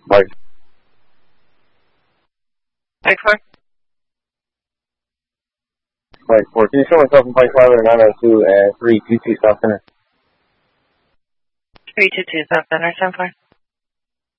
Mike. Mike 4. Mike 4. Can you show myself in Mike 5 or 902 and 322 South Center? 322 South Center, 10-4.